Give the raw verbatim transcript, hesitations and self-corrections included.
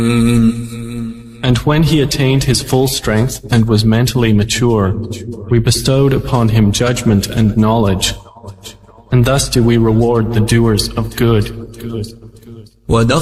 And when he attained his full strength and was mentally mature, we bestowed upon him judgment and knowledge, and thus do we reward the doers of good.